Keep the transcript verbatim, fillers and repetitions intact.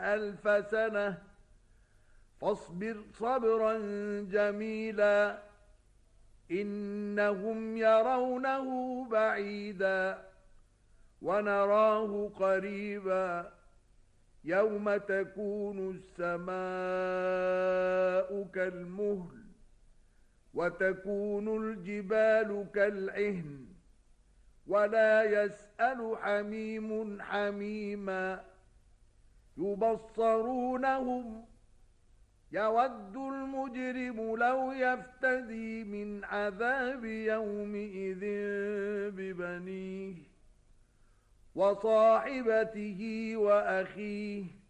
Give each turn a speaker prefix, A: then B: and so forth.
A: ألف سنة فاصبر صبرا جميلا إنهم يرونه بعيدا ونراه قريبا يوم تكون السماء كالمهل وتكون الجبال كالعهن ولا يسأل حميم حميما يبصرونهم يود المجرم لو يفتدي من عذاب يومئذ ببنيه وصاحبته وأخيه